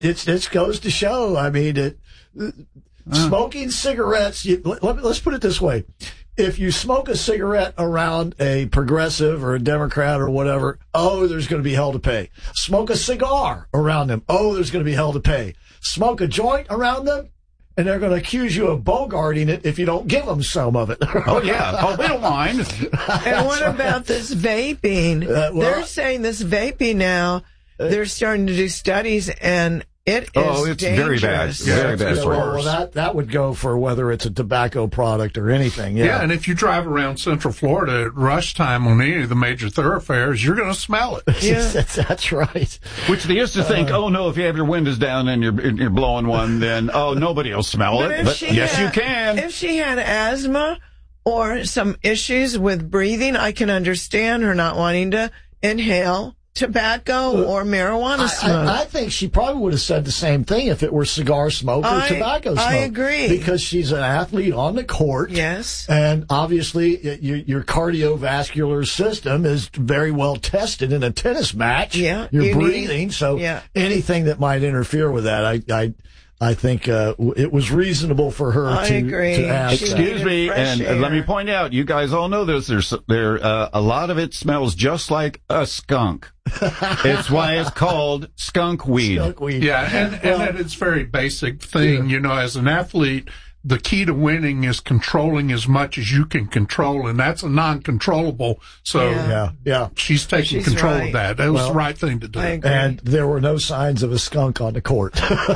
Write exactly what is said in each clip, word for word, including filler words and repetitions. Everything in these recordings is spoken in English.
It it goes to show. I mean, it, uh. smoking cigarettes. You, let, let's put it this way: if you smoke a cigarette around a progressive or a Democrat or whatever, oh, there's going to be hell to pay. Smoke a cigar around them, oh, there's going to be hell to pay. Smoke a joint around them, and they're going to accuse you of bogarting it if you don't give them some of it. Oh, yeah. Oh, we don't mind. And what about this vaping? Uh, well, they're saying this vaping now, they're starting to do studies, and it is Oh, it's dangerous. very bad. Yeah, very bad. Yeah, well, well, that, that would go for whether it's a tobacco product or anything. Yeah. yeah, and if you drive around Central Florida at rush time on any of the major thoroughfares, you're going to smell it. Yeah. that's, that's right. Which they used to think, uh, oh, no, if you have your windows down and you're, you're blowing one, then, oh, nobody will smell but it. But yes, had, you can. If she had asthma or some issues with breathing, I can understand her not wanting to inhale tobacco or marijuana smoke. I, I, I think she probably would have said the same thing if it were cigar smoke or I, tobacco smoke. I agree. Because she's an athlete on the court. Yes. And obviously your, your cardiovascular system is very well tested in a tennis match. Yeah. You're you breathing. Need, so yeah. anything that might interfere with that, I, I, I think uh, it was reasonable for her I to, agree. to ask. She Excuse me, and air. let me point out, you guys all know this. There's there uh, a lot of it smells just like a skunk. It's why it's called skunk weed. Skunk weed. Yeah, and, and that it's very basic thing. Yeah. You know, as an athlete, the key to winning is controlling as much as you can control, and that's a non-controllable. So Yeah. Yeah, yeah. she's taking She's control right. of that. That was Well, the right thing to do. I agree. And there were no signs of a skunk on the court.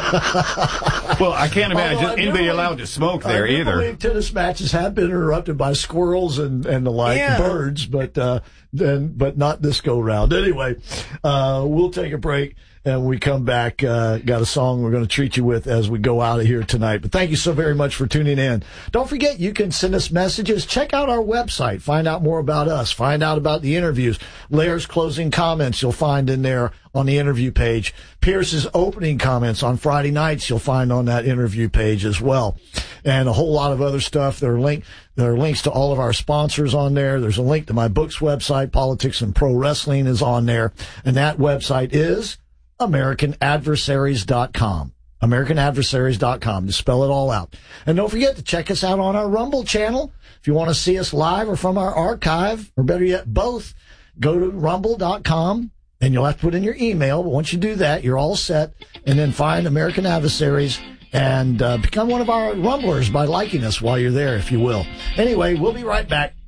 Well, I can't imagine Although I do anybody believe- allowed to smoke I there do either. believe tennis matches have been interrupted by squirrels and, and the like, Yeah. birds, but uh, then but not this go round. Anyway, uh, we'll take a break. And when we come back, uh, got a song we're going to treat you with as we go out of here tonight. But thank you so very much for tuning in. Don't forget, you can send us messages. Check out our website. Find out more about us. Find out about the interviews. Lair's closing comments you'll find in there on the interview page. Pierce's opening comments on Friday nights you'll find on that interview page as well. And a whole lot of other stuff. There are, link, there are links to all of our sponsors on there. There's a link to my book's website. Politics and Pro Wrestling is on there. And that website is American Adversaries dot com. American Adversaries dot com to spell it all out. And don't forget to check us out on our Rumble channel. If you want to see us live or from our archive, or better yet, both, go to rumble dot com and you'll have to put in your email. But once you do that, you're all set. And then find American Adversaries and uh, become one of our Rumblers by liking us while you're there, if you will. Anyway, we'll be right back.